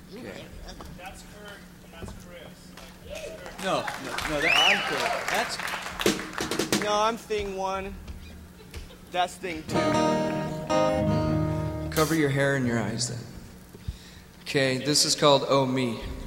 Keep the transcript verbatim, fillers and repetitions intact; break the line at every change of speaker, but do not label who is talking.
Okay.
That's Kurt and that's Chris. Like, that's Kurt.
No, no, no, that, I'm Kurt. That's,
No, I'm thing one. That's thing two.
Cover your hair and your eyes then. Okay, this is called Oh Me.